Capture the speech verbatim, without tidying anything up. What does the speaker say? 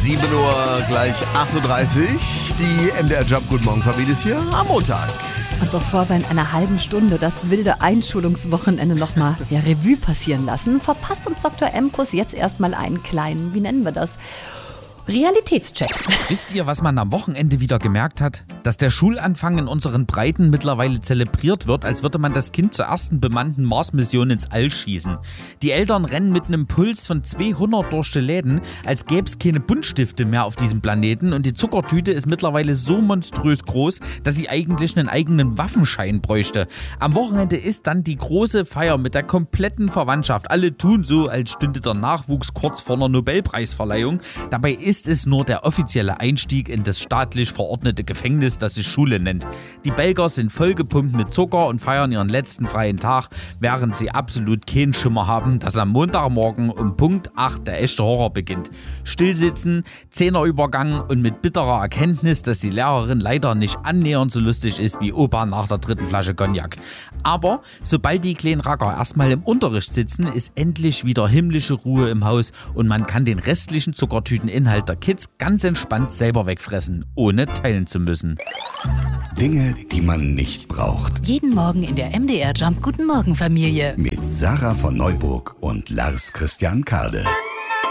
sieben Uhr, gleich acht Uhr dreißig. Die M D R Jump Guten Morgen Familie ist hier am Montag. Und bevor wir in einer halben Stunde das wilde Einschulungswochenende nochmal ja, Revue passieren lassen, verpasst uns Doktor Emkus jetzt erstmal einen kleinen, wie nennen wir das, Realitätscheck. Wisst ihr, was man am Wochenende wieder gemerkt hat? Dass der Schulanfang in unseren Breiten mittlerweile zelebriert wird, als würde man das Kind zur ersten bemannten Mars-Mission ins All schießen. Die Eltern rennen mit einem Puls von zweihundert durch die Läden, als gäbe es keine Buntstifte mehr auf diesem Planeten, und die Zuckertüte ist mittlerweile so monströs groß, dass sie eigentlich einen eigenen Waffenschein bräuchte. Am Wochenende ist dann die große Feier mit der kompletten Verwandtschaft. Alle tun so, als stünde der Nachwuchs kurz vor einer Nobelpreisverleihung. Dabei ist ist es nur der offizielle Einstieg in das staatlich verordnete Gefängnis, das sich Schule nennt. Die Belger sind vollgepumpt mit Zucker und feiern ihren letzten freien Tag, während sie absolut keinen Schimmer haben, dass am Montagmorgen um Punkt acht der echte Horror beginnt. Stillsitzen, Zehnerübergang und mit bitterer Erkenntnis, dass die Lehrerin leider nicht annähernd so lustig ist wie Opa nach der dritten Flasche Cognac. Aber sobald die kleinen Racker erstmal im Unterricht sitzen, ist endlich wieder himmlische Ruhe im Haus und man kann den restlichen Zuckertüteninhalt der Kids ganz entspannt selber wegfressen, ohne teilen zu müssen. Dinge, die man nicht braucht. Jeden Morgen in der M D R Jump Guten Morgen Familie. Mit Sarah von Neuburg und Lars Christian Kade.